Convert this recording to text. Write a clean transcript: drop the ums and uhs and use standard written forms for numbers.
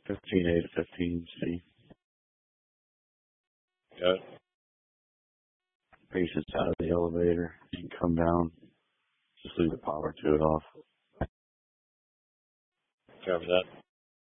15A to 15C. Got it. Patient's out of the elevator. You can come down. Just leave the power to it off. Copy that.